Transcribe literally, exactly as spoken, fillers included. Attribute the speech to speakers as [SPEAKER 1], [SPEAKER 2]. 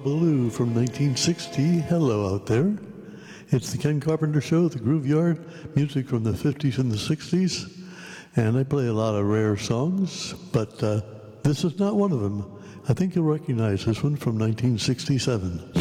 [SPEAKER 1] Baloo from nineteen sixty. Hello out there. It's the Ken Carpenter Show, the Groove Yard, music from the fifties and the sixties. And I play a lot of rare songs, but uh, this is not one of them. I think you'll recognize this one from nineteen sixty-seven.